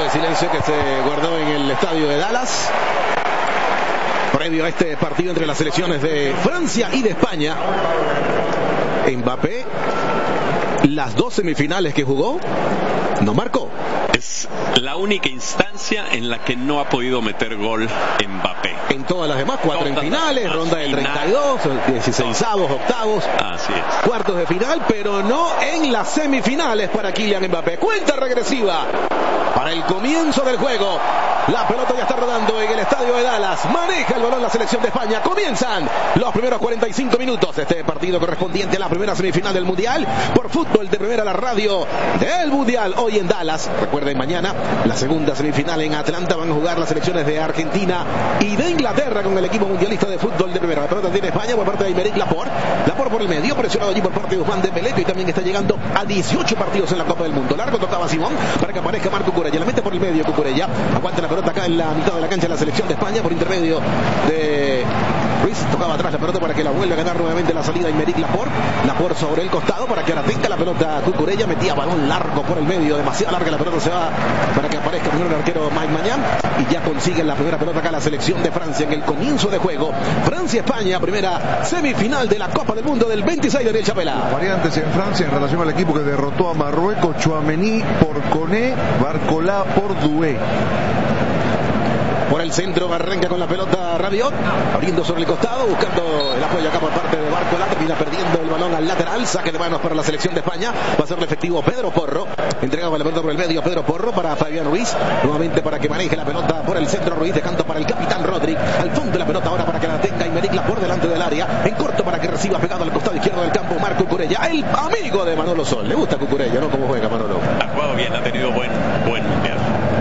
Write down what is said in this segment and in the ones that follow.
de silencio que se guardó en el estadio de Dallas previo a este partido entre las selecciones de Francia y de España. Mbappé, las 2 semifinales que jugó, no marcó. Es la única instancia en la que no ha podido meter gol Mbappé. En todas las demás, 4 en finales, ronda de 32, 16avos, octavos, así es, cuartos de final, pero no en las semifinales para Kylian Mbappé. Cuenta regresiva para el comienzo del juego. La pelota ya está rodando en el estadio de Dallas. Maneja el balón la selección de España. Comienzan los primeros 45 minutos. Este partido correspondiente a la primera semifinal del Mundial. Por Fútbol de Primera, la radio del Mundial. Hoy en Dallas. Recuerden, mañana la segunda semifinal en Atlanta. Van a jugar las selecciones de Argentina y de Inglaterra con el equipo mundialista de Fútbol de Primera. La pelota tiene España por parte de Aymeric Laporte. Laporte por el medio, presionado allí por parte de Ousmane Dembélé, que también está llegando a 18 partidos en la Copa del Mundo. Largo tocaba Simón para que aparezca Marco Cucurella. La mete por el medio Cucurella. Aguanta la pelota acá en la mitad de la cancha de la selección de España por intermedio de Ruiz. Tocaba atrás la pelota para que la vuelva a ganar nuevamente la salida Aymeric Laporte. Laporte sobre el costado para que ahora tenga la pelota Cucurella. Metía balón largo por el medio, demasiado larga la pelota, se va para que aparezca primero el arquero Mike Maignan y ya consigue la primera pelota acá la selección de Francia en el comienzo de juego. Francia-España, primera semifinal de la Copa del Mundo del 26 de Ariel Chapela. Variantes en Francia en relación al equipo que derrotó a Marruecos: Tchouaméni por Koné, Barcola por Doué. Por el centro arranca con la pelota Rabiot, abriendo sobre el costado, buscando el apoyo acá por parte de Barcola, termina perdiendo el balón al lateral, saque de manos para la selección de España, va a ser el efectivo Pedro Porro, entregaba la pelota por el medio Pedro Porro para Fabián Ruiz, nuevamente para que maneje la pelota por el centro Ruiz, dejando para el capitán Rodri, al fondo de la pelota ahora para que la tenga Aymeric Laporte delante del área, en corto para que reciba pegado al costado izquierdo del campo Marco Cucurella, el amigo de Manolo Sol. Le gusta Cucurella, ¿no? Cómo juega Manolo. Ha jugado bien, ha tenido buen mundial.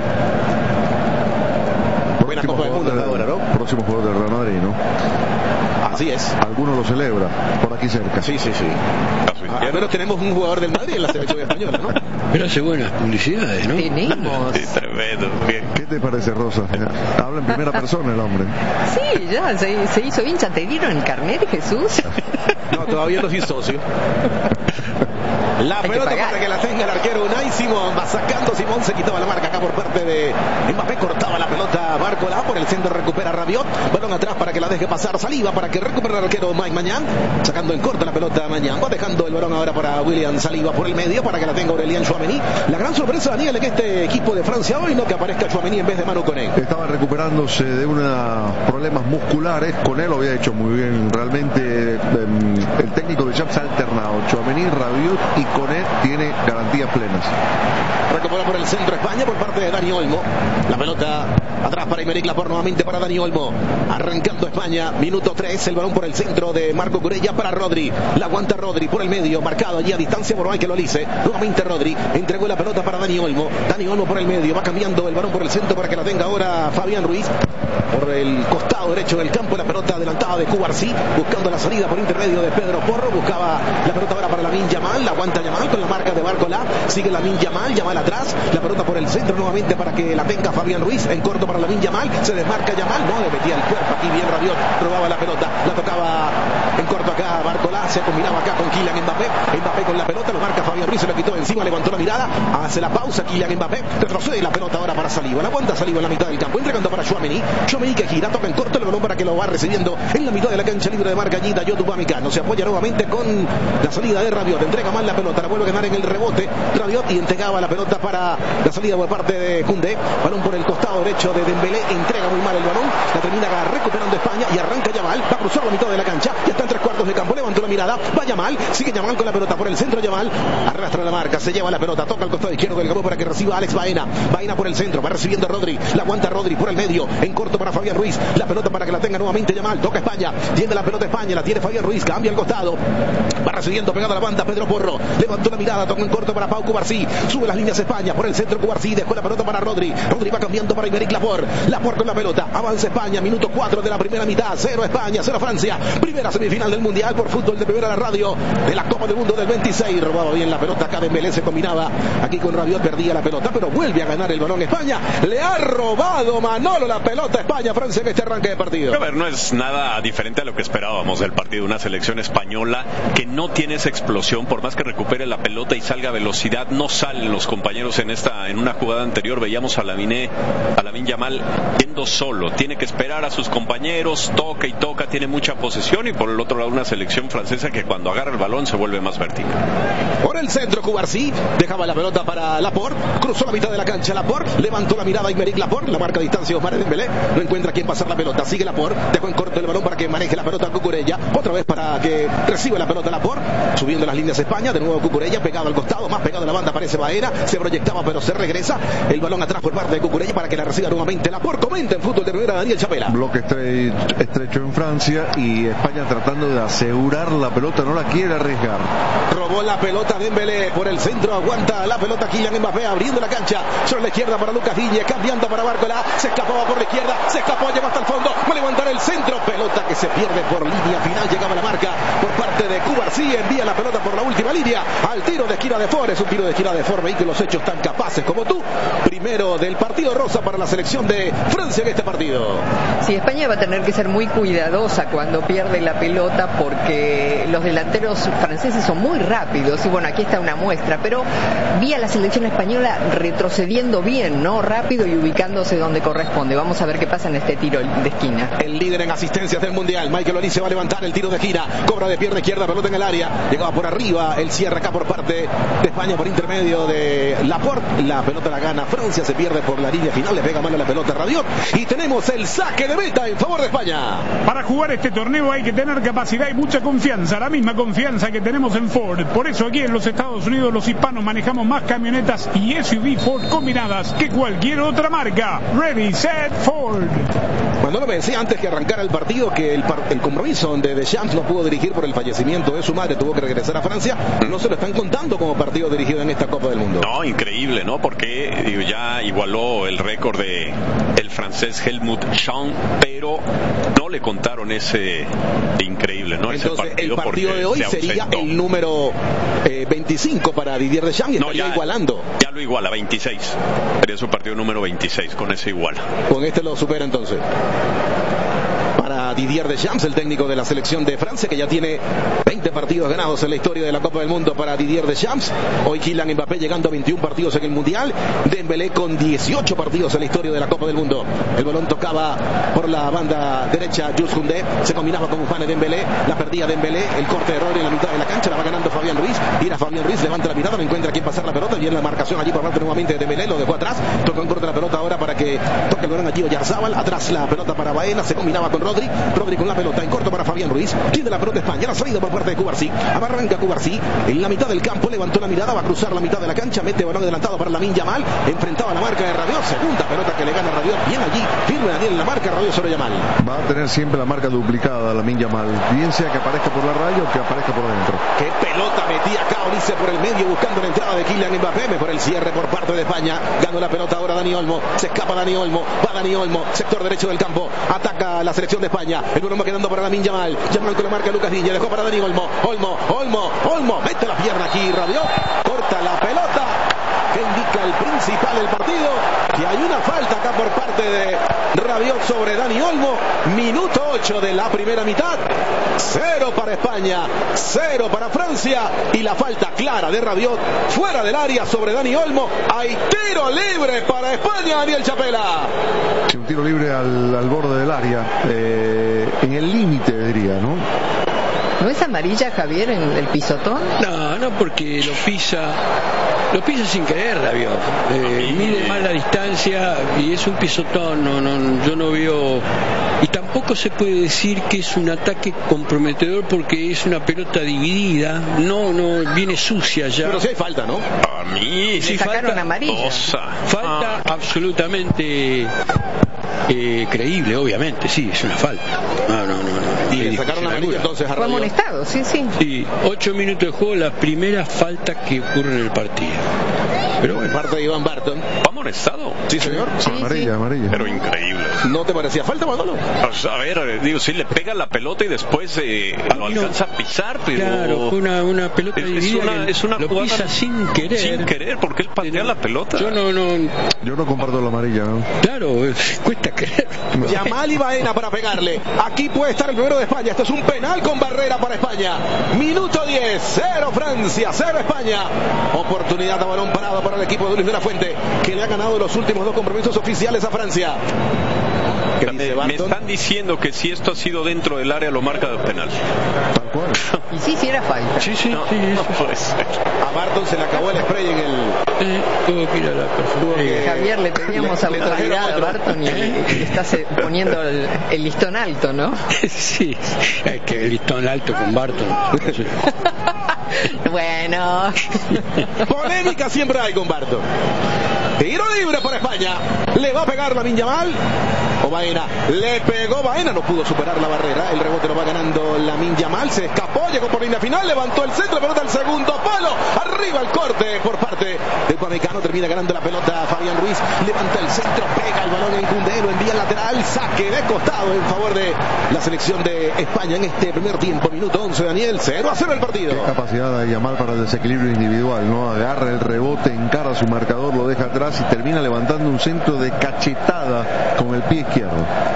Buena Copa del Mundo ahora, ¿no? Próximo jugador del Real Madrid, ¿no? Así es. Algunos lo celebra por aquí cerca. Sí. Al menos tenemos un jugador del Madrid en la selección española, ¿no? Pero hace buenas publicidades, ¿no? Tenemos. Sí, tremendo. Bien. ¿Qué te parece, Rosa? Habla en primera persona el hombre. Sí, ya se hizo hincha. ¿Te dieron el carnet, Jesús? No, todavía no soy socio. La pelota para que la tenga el arquero Unai Simón. Va sacando Simón, se quitaba la marca acá por parte de Mbappé. Cortaba la pelota Barcola. Por el centro recupera Rabiot. Balón atrás para que la deje pasar. Saliva para que recupere el arquero Mike Maignan. Sacando en corto la pelota Maignan. Va dejando el balón ahora para William Saliba por el medio para que la tenga Aurélien Tchouaméni. La gran sorpresa, Daniel, en este equipo de Francia hoy, no que aparezca Tchouaméni en vez de Manu Koné. Estaba recuperándose de unos problemas musculares. Koné lo había hecho muy bien. Realmente el técnico de Champs ha alternado. Tchouaméni, Rabiot y Koné tiene garantías plenas. Recupera por el centro España por parte de Dani Olmo. La pelota atrás para Aymeric Laporte, nuevamente para Dani Olmo. Arrancando España, minuto 3, el balón por el centro de Marco Cucurella para Rodri. La aguanta Rodri por el medio, marcado allí a distancia por Michael Olise. Nuevamente Rodri, entregó la pelota para Dani Olmo. Dani Olmo por el medio, va cambiando el balón por el centro para que la tenga ahora Fabián Ruiz. Por el costado derecho del campo, la pelota adelantada de Cubarsí, buscando la salida por intermedio de Pedro Porro. Buscaba la pelota ahora para Lamine Yamal, la aguanta Yamal con la marca de Barcola. Sigue Lamine Yamal, Yamal atrás, la pelota por el centro nuevamente para que la tenga Fabián Ruiz, en corto para Lamine Yamal, se desmarca Yamal, no le metía el cuerpo aquí bien Rabiot, robaba la pelota, la tocaba en corto acá Barcola, se combinaba acá con Kylian Mbappé con la pelota, lo marca Fabián Ruiz, se lo quitó encima, levantó la mirada, hace la pausa Kylian Mbappé, retrocede la pelota ahora para Saliba, la aguanta Saliba en la mitad del campo, entregando para Tchouaméni que gira, toca en corto el balón para que lo va recibiendo en la mitad de la cancha libre de marca allí Dayot Upamecano, se apoya nuevamente con la salida de Rabiot, entrega mal la pelota, la vuelve a ganar en el rebote Rabiot y entregaba la pelota para la salida por parte de Koundé, balón por el costado derecho de Dembélé, entrega muy mal el balón, la termina recuperando España y arranca Yamal, va a cruzar la mitad de la cancha, ya está en 3/4 de campo, levantó la mirada, va Yamal, sigue Yamal con la pelota por el centro, Yamal arrastra la marca, se lleva la pelota, toca al costado izquierdo del campo para que reciba Alex Baena por el centro, va recibiendo a Rodri, la aguanta Rodri por el medio, en corto para Fabián Ruiz, la pelota para que la tenga nuevamente Yamal, toca España, tiene la pelota España, la tiene Fabián Ruiz, cambia al costado, va recibiendo pegada a la banda Pedro Porro, levantó la mirada, toca en corto para Pau Cubarsí, sube las líneas España, por el centro Cubarsí, dejó la pelota para Rodri va cambiando para Aymeric Laporte con la pelota, avanza España, minuto 4 de la primera mitad, 0 España, 0 Francia, primera semifinal del Mundial por Fútbol de Primera, la radio de la Copa del Mundo del 26, robaba bien la pelota acá Dembélé, se combinaba aquí con Rabiot, perdía la pelota, pero vuelve a ganar el balón España, le ha robado Manolo la pelota a España, Francia en este arranque de partido. A ver, no es nada diferente a lo que esperábamos del partido, una selección española que no no tiene esa explosión, por más que recupere la pelota y salga a velocidad, no salen los compañeros en una jugada anterior. Veíamos a Lamine Yamal yendo solo, tiene que esperar a sus compañeros, toca y toca, tiene mucha posesión, y por el otro lado una selección francesa que cuando agarra el balón se vuelve más vertical. Por el centro Cubarsí, dejaba la pelota para Laporte, cruzó la mitad de la cancha Laporte, levantó la mirada Aymeric Laporte, la marca distancia Ousmane Dembélé, no encuentra quién pasar la pelota, sigue Laporte, dejó en corto el balón para que maneje la pelota Cucurella, otra vez para que reciba la pelota Laporte, subiendo las líneas España, de nuevo Cucurella, pegado al costado, más pegado a la banda aparece Baena, se proyectaba pero se regresa, el balón atrás por parte de Cucurella para que la reciba nuevamente Laporte. Comenta en Fútbol de Primera Daniel Chapela. Bloque estrecho en Francia y España tratando de asegurar la pelota, no la quiere arriesgar. Robó la pelota Dembélé por el centro, aguanta la pelota Kylian Mbappé abriendo la cancha sobre la izquierda para Lucas Digne, cambiando para Barcola, se escapaba por la izquierda, se escapó, llegó hasta el fondo, va a levantar el centro, pelota que se pierde por línea final, llegaba la marca por parte de Cubarsí, envía la pelota por la última línea al tiro de esquina de Ford, es un tiro de esquina de Ford, veí que los hechos tan capaces como tú. Primero del partido rosa para la selección de Francia en este partido. Sí, España va a tener que ser muy cuidadosa cuando pierde la pelota porque los delanteros franceses son muy rápidos y bueno, aquí está una muestra, pero vi a la selección española retrocediendo bien, ¿no? Rápido y ubicándose donde corresponde. Vamos a ver qué pasa en este tiro de esquina. El líder en asistencias del Mundial, Michael Olise, va a levantar el tiro de esquina, cobra de pierna izquierda, pelota en el área, llegaba por arriba, el cierre acá por parte de España por intermedio de Laporte, la pelota la gana Francia, se pierde por la línea final, le pega mal a la pelota Rabiot y tenemos el saque de meta en favor de España. Para jugar este torneo hay que tener capacidad y mucha confianza, la misma confianza que tenemos en Ford. Por eso aquí en los Estados Unidos los hispanos manejamos más camionetas y SUV Ford combinadas que cualquier otra marca. Ready, set, Ford. Cuando me decía antes que arrancara el partido que el compromiso donde Deschamps no pudo dirigir por el fallecimiento de su madre, tuvo que regresar a Francia, no se lo están contando como partido dirigido en esta Copa del Mundo. No, increíble, ¿no? Porque ya igualó el récord de el francés Helmut Schön, pero no le contaron ese increíble, ¿no? Entonces el partido de hoy sería el número 25 para Didier Deschamps y estaría igualando. Ya lo iguala, 26. Sería su partido número 26, con ese iguala. Con este lo supera entonces. Para Didier Deschamps, el técnico de la selección de Francia, que ya tiene 20 partidos ganados en la historia de la Copa del Mundo para Didier Deschamps. Hoy Kylian Mbappé llegando a 21 partidos en el Mundial. Dembélé con 18 partidos en la historia de la Copa del Mundo. El balón tocaba por la banda derecha Jules Koundé, se combinaba con Ousmane Dembélé, la perdía Dembélé, el corte de Rodri en la mitad de la cancha, la va ganando Fabián Ruiz, tira Fabián Ruiz, levanta la mirada, no encuentra a quién pasar la pelota, viene la marcación allí por parte nuevamente de Dembélé, lo dejó atrás, tocó en corte la pelota ahora para que toque el balón allí Oyarzabal, atrás la pelota para Baena, se combinaba con Rodri con la pelota en corto para Fabián Ruiz, tiene la pelota España, la salida por parte de Cubarsí, arranca Cubarsí, en la mitad del campo, levantó la mirada, va a cruzar la mitad de la cancha, mete balón adelantado para Lamine Yamal, enfrentaba la marca de Rabiot, segunda pelota que le gana Rabiot, bien allí, firme Daniel en la marca, Rabiot sobre Yamal. Va a tener siempre la marca duplicada Lamine Yamal, bien sea que aparezca por la raya o que aparezca por dentro. Qué pelota metía acá Olise por el medio buscando la entrada de Kylian Mbappé, mejor el cierre por parte de España, ganó la pelota ahora Dani Olmo, se escapa Dani Olmo, va Dani Olmo, sector derecho del campo, ataca la selección de España, el balón va quedando para Lamine Yamal, Yamal con la marca Lucas Digne, dejó para Dani Olmo, Olmo, mete la pierna aquí Rabiot, corta la pelota, que indica el principal del partido, que hay una falta acá por parte de Rabiot sobre Dani Olmo, minuto 8 de la primera mitad, 0 para España, 0 para Francia, y la falta clara de Rabiot fuera del área sobre Dani Olmo, hay tiro libre para España, Daniel Chapela. Sí, un tiro libre al borde del área, en el límite diría, ¿no? ¿No es amarilla, Javier, en el pisotón? No, porque lo pisa sin querer, Rabiot. Mide mal la distancia y es un pisotón. Yo no veo. Y tampoco se puede decir que es un ataque comprometedor porque es una pelota dividida. No, viene sucia ya. Pero sí hay falta, ¿no? A mí sí sacaron amarilla. Falta absolutamente creíble, obviamente, sí, es una falta. No. Y le sacaron amarilla entonces a Rabiot. Fue amonestado, sí. Sí, 8 minutos de juego, la primera falta que ocurre en el partido. Pero bueno. Parte de Iván Barton. ¿Va amonestado? Sí, señor. Sí, Amarilla, amarilla. Pero increíble. ¿No te parecía falta, Manolo? Pues, a ver, digo, sí le pega la pelota y después lo alcanza a pisar, pero... Claro, fue una pelota dividida. Es una lo jugada pisa sin querer. Sin querer, porque él patea la pelota. Yo no comparto la amarilla, ¿no? Claro, cuesta creer. Yamal y Baena para pegarle. Aquí puede estar el primero de España. Esto es un penal con barrera para España. Minuto 10, 0 Francia, 0 España. Oportunidad a balón parado para el equipo de Luis de la Fuente, que le ha ganado los últimos 2 compromisos oficiales a Francia. Me están diciendo que si esto ha sido dentro del área lo marca de penal. Tal cual. Y sí era falta. Sí, No puede ser. A Barton se le acabó el spray en el... Tuvo que ir a la perfumería. Javier, le pedíamos le trajeron autoridad a otro. Barton y le estás poniendo el listón alto, ¿no? Sí, es que el listón alto con Barton. Sí. Bueno. Polémica siempre hay con Barton. Tiro libre para España. Le va a pegar Lamine Yamal. O Baena. Le pegó Baena. No pudo superar la barrera. El rebote lo va ganando Lamine Yamal. Se escapó. Llegó por línea final. Levantó el centro. Pelota al segundo palo. Arriba el corte por parte de Upamecano. Termina ganando la pelota Fabián Ruiz. Levanta el centro. Pega el balón en Koundé. Lo envía al lateral. Saque de costado en favor de la selección de España en este primer tiempo. Minuto 11, Daniel. 0-0 el partido. Qué capacidad de Yamal para el desequilibrio individual, ¿no? Agarra el rebote, encara su marcador, lo deja atrás y termina levantando un centro de cachetada con el pie izquierdo.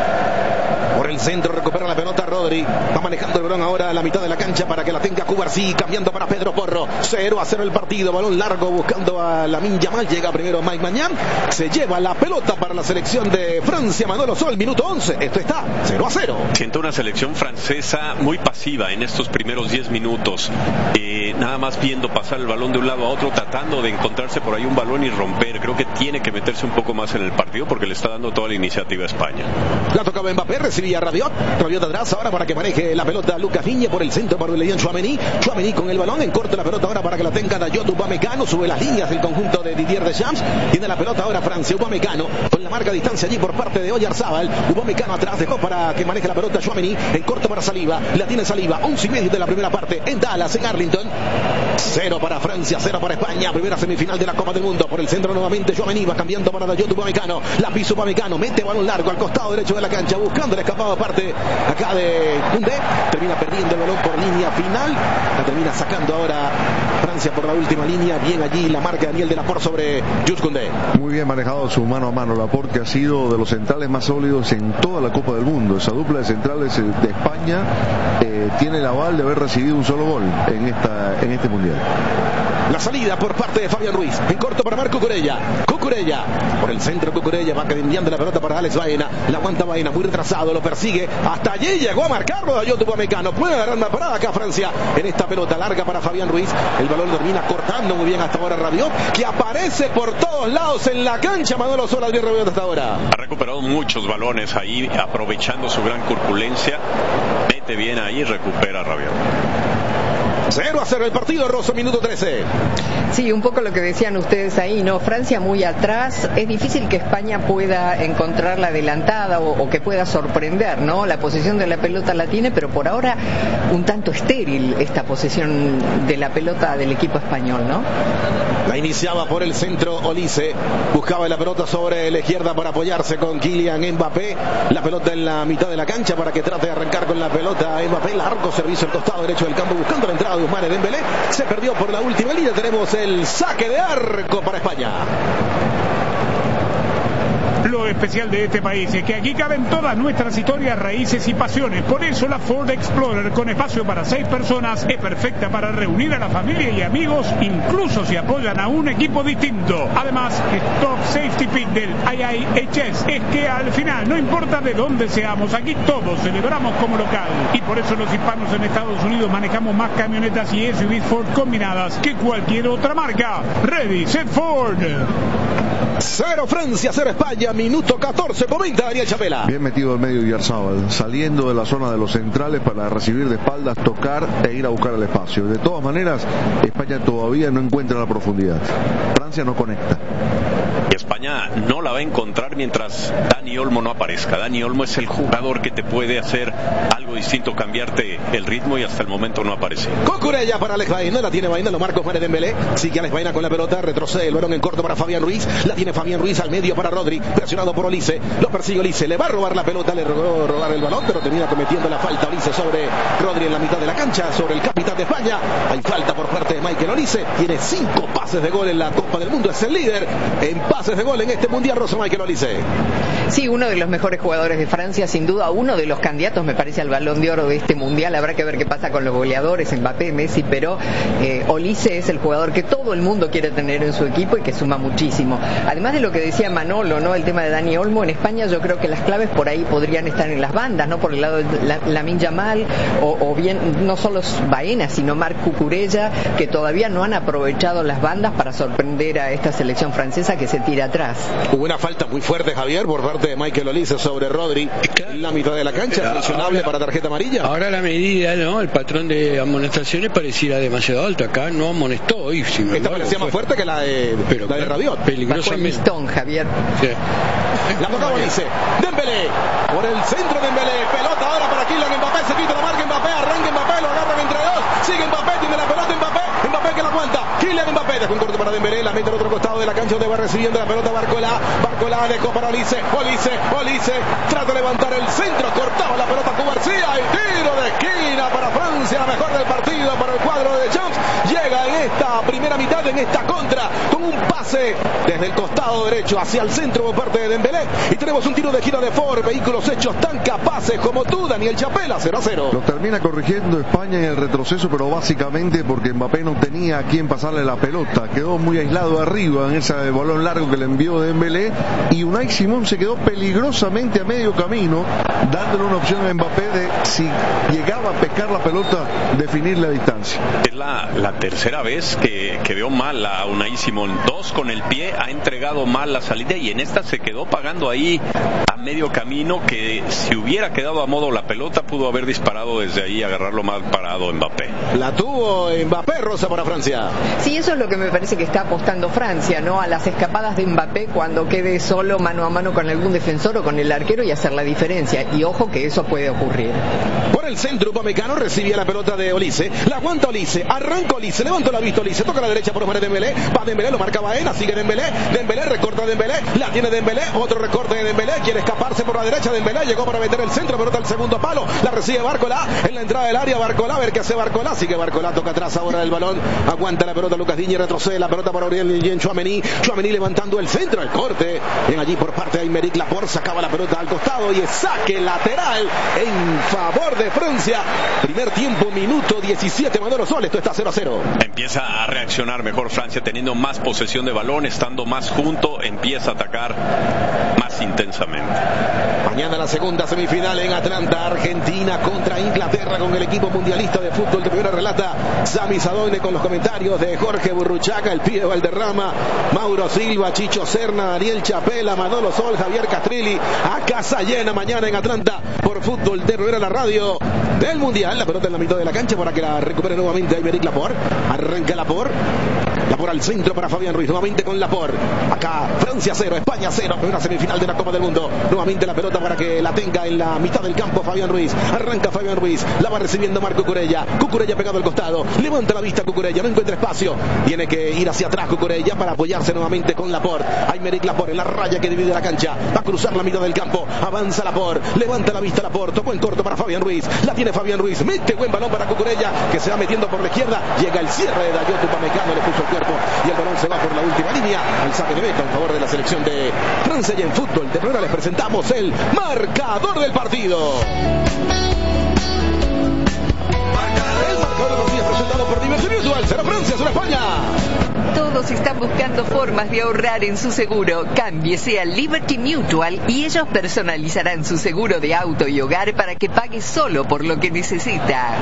Por el centro recupera la pelota Rodri. Va manejando el balón ahora a la mitad de la cancha para que la tenga Cubarsí. Cambiando para Pedro Porro. 0-0 el partido. Balón largo buscando a Lamine Yamal. Llega primero Mike Maignan. Se lleva la pelota para la selección de Francia. Manolo Sol, minuto 11. Esto está 0-0. Siento una selección francesa muy pasiva en estos primeros 10 minutos. Nada más viendo pasar el balón de un lado a otro, tratando de encontrarse por ahí un balón y romper. Creo que tiene que meterse un poco más en el partido porque le está dando toda la iniciativa a España. La tocaba Mbappé, recibía Rabiot atrás ahora para que maneje la pelota Lucas Digne por el centro para William Tchouaméni. Tchouaméni con el balón, en corto la pelota ahora para que la tenga Dayot Upamecano. Sube las líneas del conjunto de Didier Deschamps. Tiene la pelota ahora Francia. Upamecano con la marca a distancia allí por parte de Oyarzábal. Upamecano atrás, dejó para que maneje la pelota Tchouaméni. En corto para Saliba. La tiene Saliba. 11:30 de la primera parte en Dallas, en Arlington. 0 para Francia, 0 para España. Primera semifinal de la Copa del Mundo. Por el centro nuevamente Tchouaméni va cambiando para Dayot Upamecano. La pisa Upamecano. Mete balón largo al costado derecho de la cancha. Buscando el escapado parte acá de Koundé. Termina perdiendo el balón por línea final. La termina sacando ahora Francia por la última línea. Bien allí la marca de Daniel de Laporte sobre Jules Koundé. Muy bien manejado su mano a mano. Laporte, que ha sido de los centrales más sólidos en toda la Copa del Mundo. Esa dupla de centrales de España tiene el aval de haber recibido un solo gol en este mundial. La salida por parte de Fabián Ruiz. En corto para Marco Cucurella. Cucurella. Por el centro Cucurella. Va enviando la pelota para Alex Baena. La aguanta Baena. Muy retrasado. Lo persigue. Hasta allí llegó a marcarlo Dayot Upamecano. Puede agarrar una parada acá Francia en esta pelota larga para Fabián Ruiz. El balón termina cortando muy bien hasta ahora Rabiot, que aparece por todos lados en la cancha. Manolo Sol, Adrián Rabiot hasta ahora. Ha recuperado muchos balones ahí, aprovechando su gran corpulencia. Mete bien ahí y recupera Rabiot. 0-0 el partido, Rosso, minuto 13. Sí, un poco lo que decían ustedes ahí, ¿no? Francia muy atrás. Es difícil que España pueda encontrar la adelantada o que pueda sorprender, ¿no? La posesión de la pelota la tiene, pero por ahora un tanto estéril esta posesión de la pelota del equipo español, ¿no? La iniciaba por el centro Olise. Buscaba la pelota sobre la izquierda para apoyarse con Kylian Mbappé. La pelota en la mitad de la cancha para que trate de arrancar con la pelota Mbappé. Largo servicio al costado derecho del campo buscando la entrada de Ousmane Dembélé. Se perdió por la última línea. Tenemos el saque de arco para España. Lo especial de este país es que aquí caben todas nuestras historias, raíces y pasiones. Por eso la Ford Explorer, con espacio para 6 personas, es perfecta para reunir a la familia y amigos, incluso si apoyan a un equipo distinto. Además, Stop Safety Pick del IIHS es que al final, no importa de dónde seamos, aquí todos celebramos como local. Y por eso los hispanos en Estados Unidos manejamos más camionetas y SUVs Ford combinadas que cualquier otra marca. Ready, set Ford. 0 Francia, 0 España, minuto 14, comenta Daniel Chapela. Bien metido al medio Oyarzábal, saliendo de la zona de los centrales para recibir de espaldas, tocar e ir a buscar el espacio. De todas maneras, España todavía no encuentra la profundidad. Francia no conecta. Y España España no la va a encontrar mientras Dani Olmo no aparezca. Dani Olmo es el jugador que te puede hacer algo distinto, cambiarte el ritmo, y hasta el momento no aparece. Cucurella para Alex Baena, la tiene Baena, lo Marcos Pérez Dembélé, sigue Alex Baena con la pelota, retrocede el balón en corto para Fabián Ruiz, la tiene Fabián Ruiz al medio para Rodri, presionado por Olise, lo persigue Olise, le va a robar la pelota, le rogó robar el balón, pero termina cometiendo la falta Olise sobre Rodri en la mitad de la cancha, sobre el capitán de España. Hay falta por parte de Michael Olise, tiene 5 pases de gol en la Copa del Mundo, es el líder en pases de gol en este Mundial, Rosa Michael Olise. Sí, uno de los mejores jugadores de Francia, sin duda uno de los candidatos, me parece, al Balón de Oro de este Mundial. Habrá que ver qué pasa con los goleadores, Mbappé, Messi, pero Olise es el jugador que todo el mundo quiere tener en su equipo y que suma muchísimo. Además de lo que decía Manolo, ¿no? El tema de Dani Olmo, en España yo creo que las claves por ahí podrían estar en las bandas, ¿no? Por el lado de Lamine Yamal, o bien no solo Baena, sino Marc Cucurella, que todavía no han aprovechado las bandas para sorprender a esta selección francesa que se tira atrás. Hubo una falta muy fuerte, Javier, por parte de Michael Olise sobre Rodri en la mitad de la cancha, sancionable para tarjeta amarilla. Ahora la medida, ¿no? El patrón de amonestaciones pareciera demasiado alto. Acá no amonestó hoy. Esta parecía más fuerte que la de Rabiot. Peligrosamente. Listón, Javier. Sí. La tocaba Olise. Dembélé. Por el centro Dembélé. Pelota ahora para Kylian Mbappé. Se quita la marca Mbappé. Arranca Mbappé. Lo agarran entre dos. Sigue Mbappé. Tiene la pelota Mbappé. Mbappé que la aguanta. Kylian Mbappé. Dejó un corto para Dembélé. La mete al otro costado de la cancha donde va recibiendo la pelota Barcola. Barcola dejó para Olise. Olise. Trata de levantar el centro. Cortaba la pelota Cubarsía. Y tiro de esquina para Francia. La mejor del partido para el cuadro de Champs. Llega en esta primera mitad, en esta contra, con un pase desde el costado derecho hacia el centro por parte de Dembélé. Y tenemos un tiro de gira de Ford. Vehículos hechos tan capaces como tú, Daniel Chapela. 0-0. Lo termina corrigiendo España en el retroceso, pero básicamente porque Mbappé no tenía a quien pasarle la pelota. Quedó muy aislado arriba en ese balón largo que le envió Dembélé. Y Unai Simón se quedó peligrosamente a medio camino, dándole una opción a Mbappé de, si llegaba a pescar la pelota, definir la distancia. Es la tercera vez que veo mal a Unai Simón. 2 con el pie, ha entregado mal la salida, y en esta se quedó pagando ahí a medio camino, que si hubiera quedado a modo la pelota pudo haber disparado desde ahí, agarrarlo mal parado Mbappé. La tuvo Mbappé, Rosa, para Francia. Sí, eso es lo que me parece que está apostando Francia, ¿no? A las escapadas de Mbappé cuando quede solo mano a mano con algún defensor o con el arquero, y hacer la diferencia. Y ojo que eso puede ocurrir. Por el centro, Upamecano recibía la pelota de Olise, la aguanta Olise, arranca Olise, levantó la vista Olise, toca a la derecha por Dembélé, va Dembélé, lo marca Baena, sigue Dembélé, recorta Dembélé, la tiene Dembélé, otro recorte de Dembélé, quiere escaparse por la derecha, Dembélé llegó para meter el centro, pelota al segundo palo, la recibe Barcola, en la entrada del área, Barcola, a ver qué hace Barcola, sigue Barcola, toca atrás ahora del balón, aguanta la pelota Lucas Digne, retrocede la pelota para Aurélien Tchouaméni levantando el centro, el corte, en allí por parte de Aymeric Laporte, sacaba la pelota al costado y es saque lateral en favor de Francia. Primer tiempo, minuto 17, Manolo Sol, esto está 0-0. Empieza a reaccionar mejor Francia, teniendo más posesión de balón, estando más junto, empieza a atacar más intensamente. Mañana la segunda semifinal en Atlanta, Argentina contra Inglaterra, con el equipo mundialista de fútbol. De primera relata Sami Sadone, con los comentarios de Jorge Burruchaga, el pibe Valderrama, Mauro Silva, Chicho Serna, Daniel Chapela, Manolo Sol, Javier Castrilli, a casa llena mañana en Atlanta por Fútbol de Rivera, la radio del Mundial. La pelota en la mitad de la cancha para que la recupere nuevamente Aymeric Laporte. Arranca Laporte al centro para Fabián Ruiz, nuevamente con Laporte. Acá Francia 0, España 0, primera semifinal de la Copa del Mundo. Nuevamente la pelota para que la tenga en la mitad del campo Fabián Ruiz. Arranca Fabián Ruiz, la va recibiendo Marco Cucurella. Cucurella pegado al costado, levanta la vista Cucurella, no encuentra espacio. Tiene que ir hacia atrás Cucurella para apoyarse nuevamente con Laporte. Aymeric Laporte en la raya que divide la cancha. Va a cruzar la mitad del campo, avanza Laporte, levanta la vista Laporte, tocó en corto para Fabián Ruiz. La tiene Fabián Ruiz, mete buen balón para Cucurella, que se va metiendo por la izquierda. Llega el cierre de Dayot Upamecano, le puso el cuerpo y el balón se va por la última línea al saque de meta en favor de la selección de Francia. Y en fútbol de primera les presentamos el marcador del partido. El marcador del partido es presentado por Diversión Mutual. 0 Francia, 0 España. Todos están buscando formas de ahorrar en su seguro. Cámbiese a Liberty Mutual y ellos personalizarán su seguro de auto y hogar para que pague solo por lo que necesita.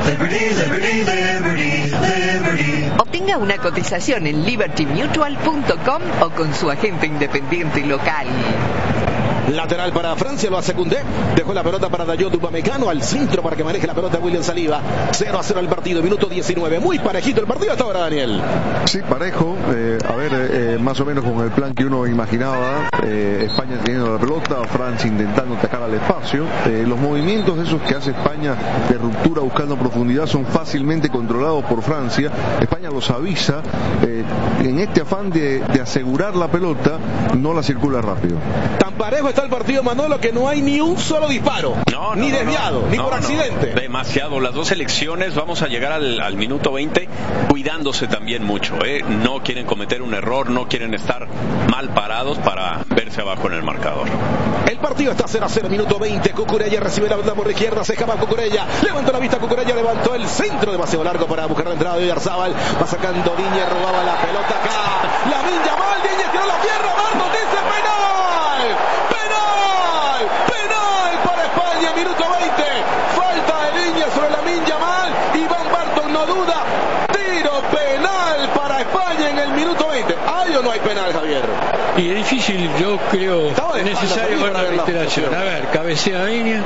Obtenga una cotización en libertymutual.com o con su agente independiente local. Lateral para Francia, lo hace Koundé. Dejó la pelota para Dayot Upamecano al centro para que maneje la pelota William Saliba. 0-0 el partido, minuto 19. Muy parejito el partido hasta ahora, Daniel. Sí, parejo. Más o menos con el plan que uno imaginaba. España teniendo la pelota, Francia intentando atacar al espacio. Los movimientos esos que hace España de ruptura buscando profundidad son fácilmente controlados por Francia. España los avisa. En este afán de asegurar la pelota, no la circula rápido. Tan parejo está el partido, Manolo, que no hay ni un solo disparo, ni desviado, ni por accidente. Demasiado. Las dos selecciones, vamos a llegar al minuto 20 cuidándose también mucho. No quieren cometer un error, no quieren estar mal parados para verse abajo en el marcador. El partido está 0-0, minuto 20. Cucurella recibe la pelota por la izquierda, se escapa Cucurella, levantó la vista Cucurella, levantó el centro demasiado largo para buscar la entrada de Oyarzabal. Va sacando Diñe, robaba la pelota acá. Lamine Yamal, Diñe tiró la pierna, Marcos dice penal. ¡Penal! ¡Penal para España! Minuto 20. Falta de Diñe sobre Lamine Yamal. Iván Barton no duda. Tiro penal para España en el minuto 20. ¿Hay o no hay penal, Javier? Y es difícil, yo creo, necesario ver la reiteración. A ver, cabecea a Diñe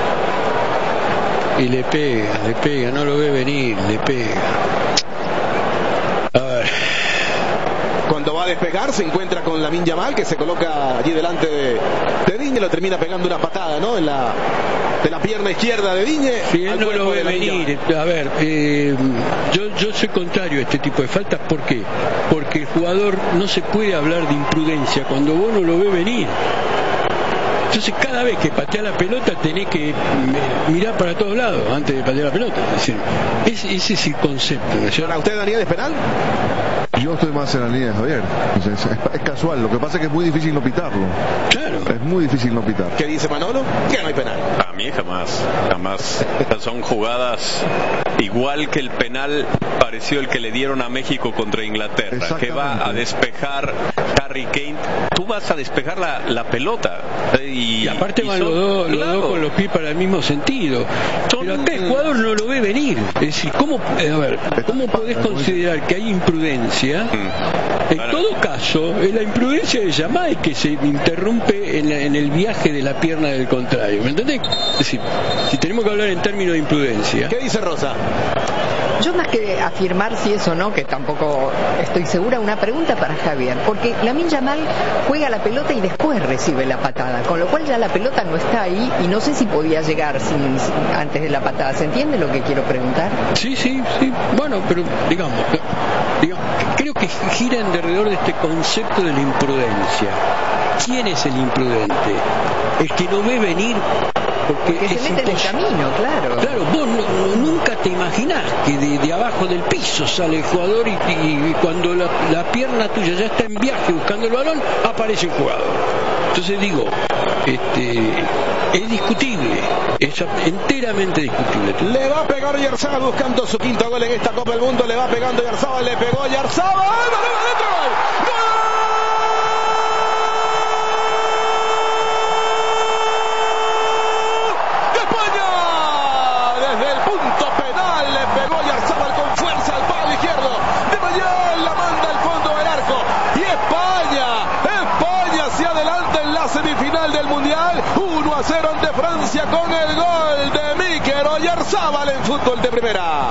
y le pega, no lo ve venir, le pega. A ver. Cuando va a despegar se encuentra con Lamine Yamal, que se coloca allí delante de Diñe, lo termina pegando una patada, ¿no? De la pierna izquierda de Diñe. Si él no lo ve venir, a ver, yo soy contrario a este tipo de faltas. ¿Por qué? Porque el jugador no se puede hablar de imprudencia cuando vos no lo ves venir. Entonces cada vez que patea la pelota tenés que mirar para todos lados antes de patear la pelota. Es decir, ese es el concepto, ¿no? ¿Para usted, Daniel, es penal? Yo estoy más en la línea de Javier. Es casual, lo que pasa es que es muy difícil no pitarlo. Claro. Es muy difícil no pitar. ¿Qué dice Manolo? Que no hay penal. A mí jamás. Son jugadas igual que el penal parecido el que le dieron a México contra Inglaterra, que va a despejar Harry Kane. Tú vas a despejar la pelota. Y aparte van los dos con los pies para el mismo sentido. Pero acá el jugador no lo ve venir. Es decir, ¿cómo podés considerar que hay imprudencia? En todo caso, es la imprudencia de Yamal que se interrumpe en el viaje de la pierna del contrario. ¿Me entendés? Es decir, si tenemos que hablar en términos de imprudencia. ¿Qué dice Rosa? Yo más que afirmar si es o no, que tampoco estoy segura, una pregunta para Javier, porque Lamine Yamal juega la pelota y después recibe la patada, con lo cual ya la pelota no está ahí y no sé si podía llegar antes de la patada. ¿Se entiende lo que quiero preguntar? Sí. Bueno, pero digamos, creo que gira alrededor de este concepto de la imprudencia. ¿Quién es el imprudente? El que no ve venir. Porque se mete en el camino, claro. Claro, vos nunca te imaginás que de abajo del piso sale el jugador y cuando la pierna tuya ya está en viaje buscando el balón, aparece el jugador. Entonces digo, es discutible, es enteramente discutible. Le va a pegar Oyarzabal buscando su quinto gol en esta Copa del Mundo. Le va pegando Oyarzabal, le pegó Oyarzabal. ¡Balón adentro! ¡Gol! Semifinal del Mundial, 1-0 ante Francia con el gol de Mikel Oyarzabal en fútbol de primera.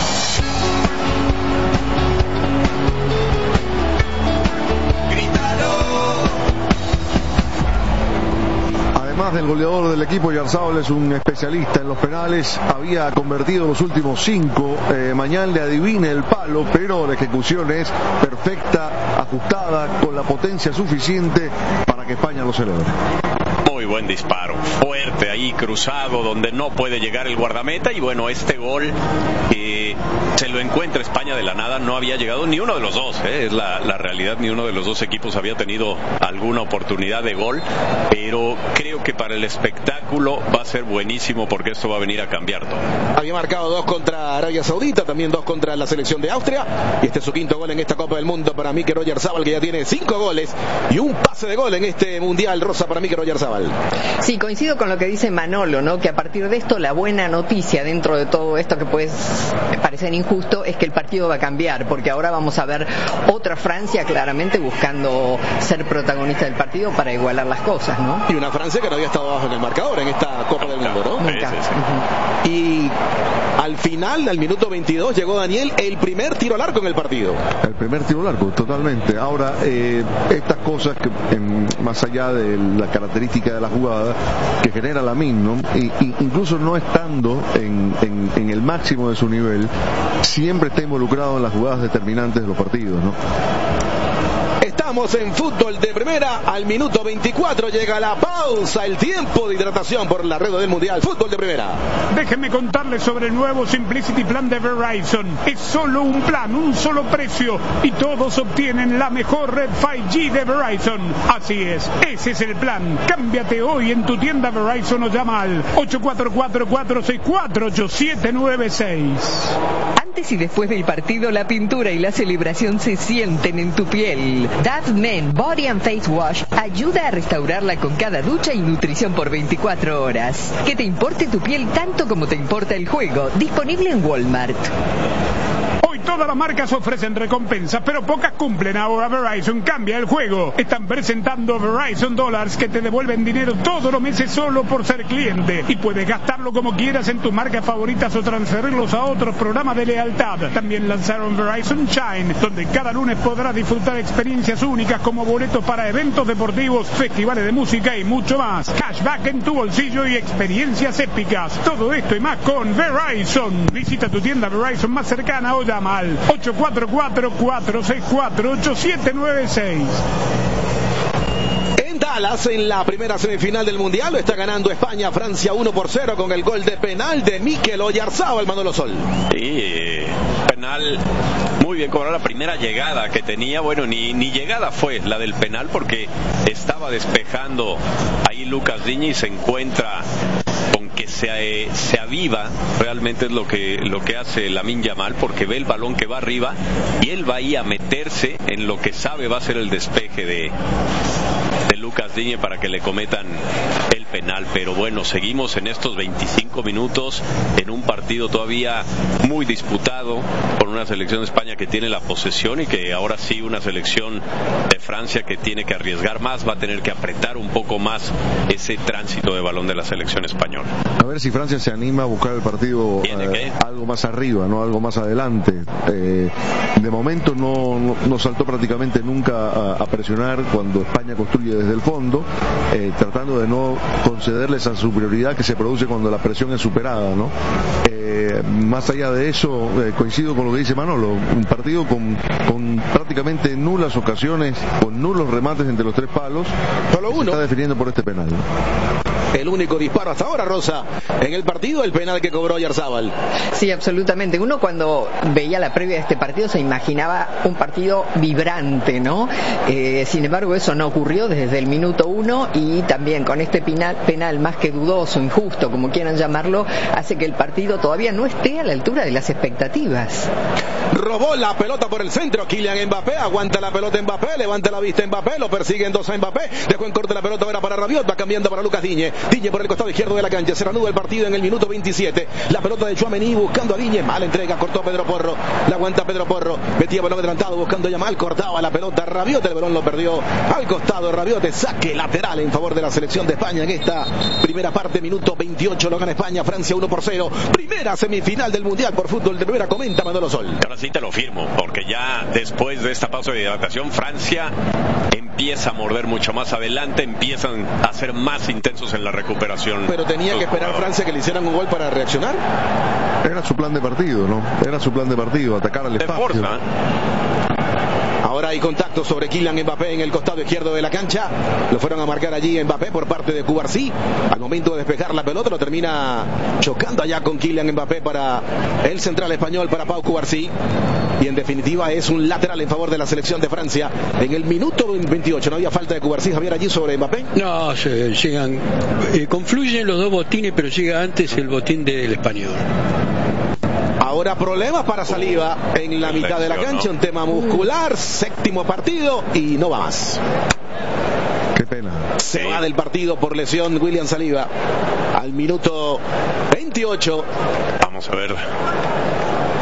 Además del goleador del equipo, Oyarzabal es un especialista en los penales, había convertido los últimos 5, Mañán le adivina el palo, pero la ejecución es perfecta, ajustada, con la potencia suficiente para que España lo celebre. Muy buen disparo, fuerte ahí, cruzado, donde no puede llegar el guardameta. Y bueno, este gol se lo encuentra España de la nada. No había llegado ni uno de los dos, es la realidad. Ni uno de los dos equipos había tenido alguna oportunidad de gol, pero creo que para el espectáculo va a ser buenísimo, porque esto va a venir a cambiar todo. Había marcado 2 contra Arabia Saudita, también 2 contra la selección de Austria, y este es su quinto gol en esta Copa del Mundo para Mikel Oyarzabal, que ya tiene 5 goles y un pase de gol en este Mundial. Rosa, para Mikel Oyarzabal. Sí, coincido con lo que dice Manolo, ¿no? Que a partir de esto la buena noticia dentro de todo esto, que pues parecer injusto es que el partido va a cambiar, porque ahora vamos a ver otra Francia claramente buscando ser protagonista del partido para igualar las cosas, ¿no? Y una Francia que no había estado abajo en el marcador en esta Copa del Mundo, ¿no? Nunca. Y al final, al minuto 22, llegó Daniel, el primer tiro al arco en el partido. El primer tiro al arco, totalmente. Ahora, estas cosas que más allá de la característica de la jugada que genera Lamine, ¿no? Incluso no estando en el máximo de su nivel, siempre está involucrado en las jugadas determinantes de los partidos, ¿no? Estamos en fútbol de primera, al minuto 24 llega la pausa, el tiempo de hidratación por la red del Mundial. Fútbol de primera. Déjenme contarles sobre el nuevo Simplicity Plan de Verizon. Es solo un plan, un solo precio, y todos obtienen la mejor red 5G de Verizon. Así es, ese es el plan. Cámbiate hoy en tu tienda Verizon o llama al 844-464-8796. Antes y después del partido, la pintura y la celebración se sienten en tu piel. Dove Men Body and Face Wash ayuda a restaurarla con cada ducha y nutrición por 24 horas. Que te importe tu piel tanto como te importa el juego. Disponible en Walmart. Hoy todas las marcas ofrecen recompensas, pero pocas cumplen. Ahora Verizon cambia el juego. Están presentando Verizon Dollars, que te devuelven dinero todos los meses solo por ser cliente. Y puedes gastarlo como quieras en tus marcas favoritas o transferirlos a otros programas de lealtad. También lanzaron Verizon Shine, donde cada lunes podrás disfrutar experiencias únicas como boletos para eventos deportivos, festivales de música y mucho más. Cashback en tu bolsillo y experiencias épicas. Todo esto y más con Verizon. Visita tu tienda Verizon más cercana o llama al 844-464-8796. En Dallas, en la primera semifinal del Mundial, lo está ganando España, Francia 1-0 con el gol de penal de Mikel Oyarzabal, Manolo Sol. Sí, penal muy bien cobrado, la primera llegada que tenía, bueno, ni llegada fue la del penal porque estaba despejando ahí Lucas Digne y se encuentra con que se aviva, realmente es lo que hace Lamine Yamal, porque ve el balón que va arriba y él va ahí a meterse en lo que sabe va a ser el despeje de Lucas Digne para que le cometan el penal. Pero bueno, seguimos en estos 25 minutos en un partido todavía muy disputado por una selección de España que tiene la posesión y que ahora sí una selección de Francia que tiene que arriesgar más, va a tener que apretar un poco más ese tránsito de balón de la selección española. A ver si Francia se anima a buscar el partido algo más arriba, no algo más adelante. De momento no saltó prácticamente nunca a presionar cuando España construye desde el fondo, tratando de no concederle esa superioridad que se produce cuando la presión es superada, ¿no? Más allá de eso, coincido con lo que dice Manolo, un partido con prácticamente nulas ocasiones, con nulos remates entre los tres palos, solo uno se está definiendo por este penal, ¿no? El único disparo hasta ahora, Rosa, en el partido, el penal que cobró Oyarzabal. Sí, absolutamente. Uno cuando veía la previa de este partido se imaginaba un partido vibrante, ¿no? Sin embargo, eso no ocurrió desde el minuto 1 y también con este penal más que dudoso, injusto, como quieran llamarlo, hace que el partido todavía no esté a la altura de las expectativas. Robó la pelota por el centro, Kylian Mbappé, aguanta la pelota Mbappé, levanta la vista Mbappé, lo persiguen dos a Mbappé, dejó en corte la pelota ahora para Rabiot, va cambiando para Lucas Digne por el costado izquierdo de la cancha, se reanuda el partido en el minuto 27, la pelota de Tchouaméni buscando a Digne, mala entrega, cortó Pedro Porro, la aguanta Pedro Porro, metía balón adelantado buscando a Yamal, cortaba la pelota Rabiot, el balón lo perdió al costado Rabiot, saque lateral en favor de la selección de España en esta primera parte, minuto 28, lo gana España, Francia 1-0, primera semifinal del Mundial por fútbol de primera, comenta Manolo Sol. Ahora sí te lo firmo, porque ya después de esta pausa de hidratación, Francia empieza a morder mucho más adelante, empiezan a ser más intensos en la recuperación. Pero tenía que esperar Francia que le hicieran un gol para reaccionar. Era su plan de partido, ¿no? Era su plan de partido, atacar al espacio. Ahora hay contacto sobre Kylian Mbappé en el costado izquierdo de la cancha. Lo fueron a marcar allí Mbappé por parte de Cubarsí. Al momento de despejar la pelota lo termina chocando allá con Kylian Mbappé para el central español, para Pau Cubarsí. Y en definitiva es un lateral en favor de la selección de Francia. En el minuto 28 no había falta de Cubarsí, Javier, allí sobre Mbappé. No, llegan, confluyen los dos botines, pero llega antes el botín del español. Ahora problemas para Saliba en la mitad de la cancha, un tema muscular, séptimo partido y no va más. Qué pena. Se va del partido por lesión William Saliba al minuto 28. Vamos a ver.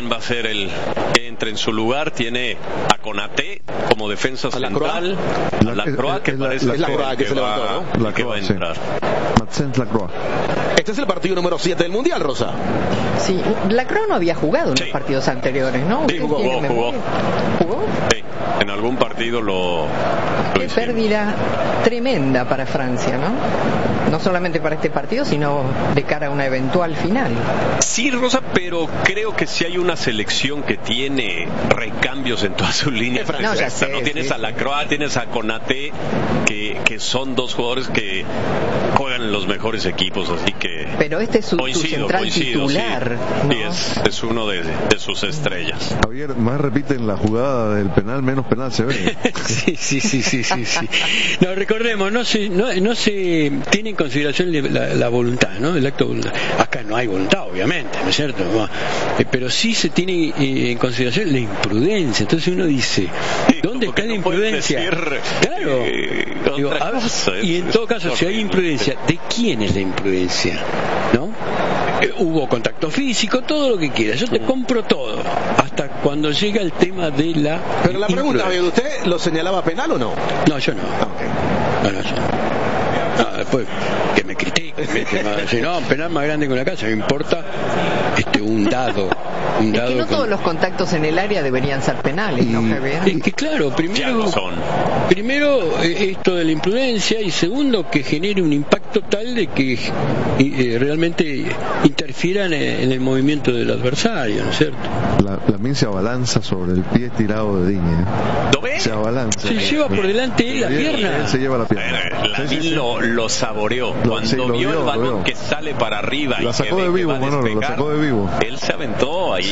quién va a ser el que entre en su lugar. Tiene a Konaté como defensa central, a Lacroix, que parece que se levantó, ¿no? que va a entrar. Maxence Lacroix. Este es el partido número 7 del Mundial, Rosa. Sí, Lacroix no había jugado en los partidos anteriores, ¿no? Sí, jugó. ¿Jugó? Sí, en algún partido lo Qué pérdida tremenda para Francia, ¿no? No solamente para este partido, sino de cara a una eventual final. Sí, Rosa, pero creo que si hay una selección que tiene recambios en todas sus líneas. No, ya sé, tienes a Lacroix, tienes a Konaté, que son dos jugadores que juegan en los mejores equipos, así que... Pero este es su central titular, sí, ¿no? Sí, es uno de sus estrellas. Javier, más repiten la jugada del penal, menos penal se ve. Sí. No, recordemos, no se tiene en consideración la voluntad, ¿no? El acto de voluntad. Acá no hay voluntad, obviamente, ¿no es cierto? Pero sí se tiene en consideración la imprudencia. Entonces uno dice, ¿dónde está la imprudencia? Claro. Digo, y en todo caso, si hay imprudencia, ¿de quién es la imprudencia? ¿No? Hubo contacto físico, todo lo que quiera. Yo te compro todo, hasta cuando llega el tema de la... Pero la pregunta, ¿usted lo señalaba penal o no? No, yo no. No, yo no. Después que me critiquen, si no, penal más grande que una casa, me importa un dado. Es que no todos los contactos en el área deberían ser penales, ¿no, Javier? Es que claro, primero esto de la imprudencia, y segundo que genere un impacto tal de que realmente interfieran en el movimiento del adversario, ¿no es cierto? También se abalanza sobre el pie estirado de Digne. ¿Lo ve? Se abalanza. Se lleva por delante la pierna. Él se lleva la pierna. Lo saboreó. Cuando vio el balón que sale para arriba la sacó de vivo, Manolo, lo sacó de vivo. Él se aventó ahí.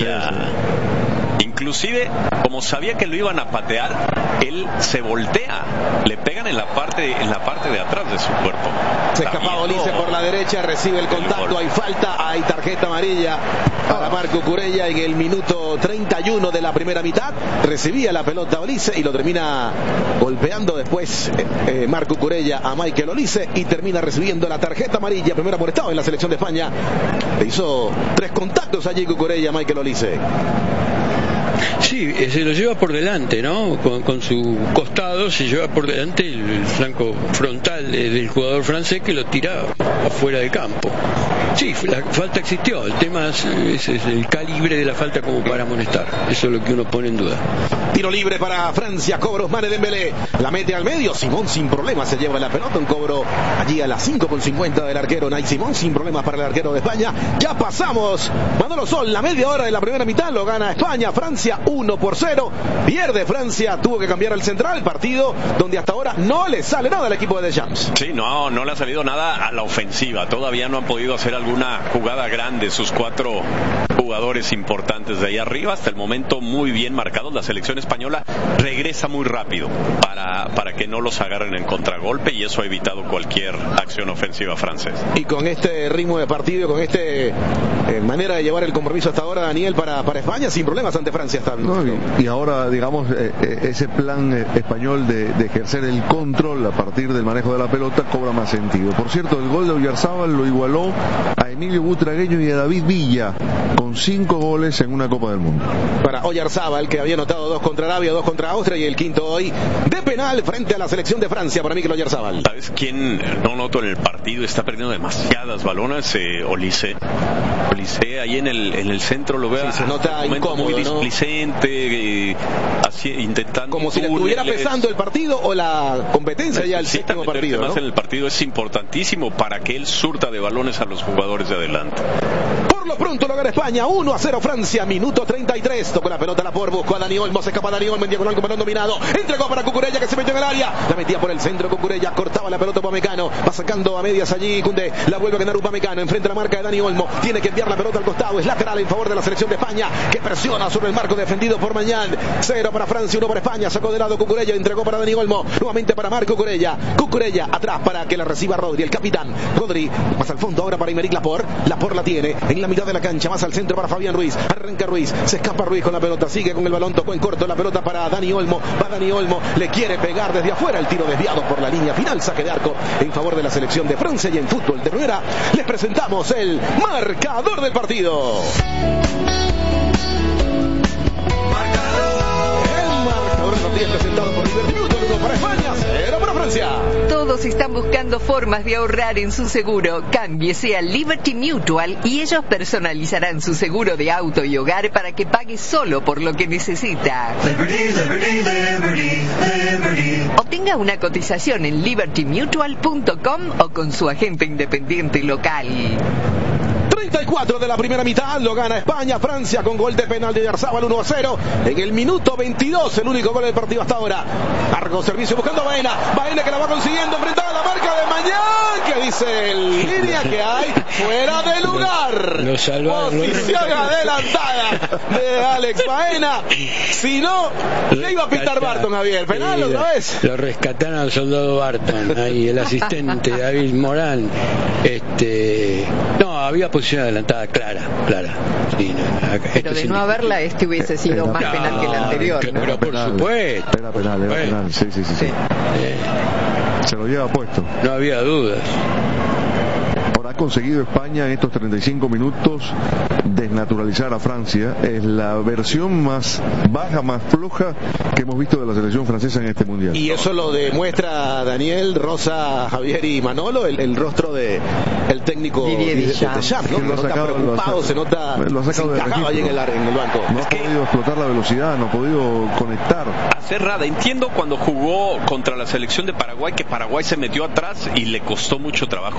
Inclusive, como sabía que lo iban a patear, él se voltea, le pegan en la parte de atrás de su cuerpo. Se escapaba Olise por la derecha, recibe el contacto, hay falta, hay tarjeta amarilla para Marco Cucurella en el minuto 31 de la primera mitad. Recibía la pelota Olise y lo termina golpeando después Marco Cucurella a Michael Olise y termina recibiendo la tarjeta amarilla, primero amonestado en la selección de España. Le hizo 3 contactos allí Cucurella a Michael Olise. Sí, se lo lleva por delante, ¿no? Con su costado se lleva por delante el flanco frontal del jugador francés, que lo tira afuera del campo. Sí, la falta existió, el tema es el calibre de la falta como para amonestar, eso es lo que uno pone en duda. Tiro libre para Francia, cobro Ousmane Dembélé, la mete al medio, Simón sin problema se lleva la pelota, un cobro allí a las 5:50 del arquero Nay Simón, sin problemas para el arquero de España. Ya pasamos, Manolo Sol, la media hora de la primera mitad, lo gana España, Francia 1-0, pierde Francia, tuvo que cambiar el central, partido donde hasta ahora no le sale nada al equipo de Deschamps. Sí, no le ha salido nada a la ofensiva, todavía no han podido hacer alguna jugada grande sus 4 jugadores importantes de ahí arriba, hasta el momento muy bien marcados. La selección española regresa muy rápido para que no los agarren en contragolpe, y eso ha evitado cualquier acción ofensiva francesa. Y con este ritmo de partido, con este manera de llevar el compromiso hasta ahora, Daniel, para España, sin problemas ante Francia está. No, y ahora, digamos, ese plan español de ejercer el control a partir del manejo de la pelota cobra más sentido. Por cierto, el gol de Oyarzábal lo igualó a Emilio Butragueño y a David Villa, con 5 goles en una Copa del Mundo. Para Oyarzábal, que había anotado 2 contra Arabia, 2 contra Austria, y el quinto hoy de penal frente a la selección de Francia para Mikel Oyarzábal. ¿Sabes quién no noto en el partido? Está perdiendo demasiadas balones, Olise. Olise ahí en el centro lo veo, se nota incómodo, muy ¿no? Displicente, intentando, como si le estuviera pesando el partido o la competencia ya al séptimo partido, ¿no? En el partido es importantísimo para que él surta de balones a los jugadores de adelante. Por lo pronto lo gana España, 1-0 Francia, minuto 33. Tocó la pelota Laporte, buscó a Dani Olmo, se escapa Dani Olmo en diagonal con balón dominado, entregó para Cucurella, que se metió en el área, la metía por el centro Cucurella, cortaba la pelota Upamecano, va sacando a medias allí Koundé, la vuelve a ganar Upamecano, enfrente a la marca de Dani Olmo, tiene que enviar la pelota al costado, es lateral en favor de la selección de España, que presiona sobre el marco defendido por Mañán. 0 para Francia, 1 para España, sacó de lado Cucurella, entregó para Dani Olmo, nuevamente para Marco Cucurella atrás para que la reciba Rodri, el capitán. Rodri más al fondo ahora para Aymeric Laporte la tiene en la mitad de la cancha, más al centro para Fabián Ruiz, arranca Ruiz, se escapa Ruiz con la pelota, sigue con el balón, tocó en corto la pelota para Dani Olmo, va Dani Olmo, le quiere pegar desde afuera, el tiro desviado por la línea final, saque de arco en favor de la selección de Francia. Y en fútbol de primera les presentamos el marcador del partido. También presentado por Liberty Mutual. 1 para España, 0 para Francia. Todos están buscando formas de ahorrar en su seguro. Cámbiese a Liberty Mutual y ellos personalizarán su seguro de auto y hogar para que pague solo por lo que necesita. Obtenga una cotización en libertymutual.com o con su agente independiente local. 34 de la primera mitad, lo gana España. Francia con gol de penal de Yarzábal, 1-0 en el minuto 22, el único gol del partido hasta ahora. Largo servicio buscando a Baena que la va consiguiendo, enfrentada a la marca de Mañán, que dice en línea que hay fuera de lugar. Posición adelantada de Alex Baena. Si no, le iba a pitar Barton, Javier. Penal otra vez. Lo rescataron al soldado Barton, ahí el asistente David Morán. No, había posición adelantada clara. Sí, pero de no haberla, hubiese sido más penal que el anterior, ¿no? Pero por supuesto. Era penal. Sí. Se lo lleva puesto. No había dudas. Ha conseguido España en estos 35 minutos desnaturalizar a Francia. Es la versión más baja, más floja que hemos visto de la selección francesa en este mundial. Y eso lo demuestra Daniel, Rosa, Javier y Manolo, el rostro de el técnico Didier Deschamps, ¿no? Se nota preocupado, se nota encajado ahí en el banco. No ha podido explotar la velocidad, no ha podido conectar. Cerrada. Entiendo cuando jugó contra la selección de Paraguay, que Paraguay se metió atrás y le costó mucho trabajo.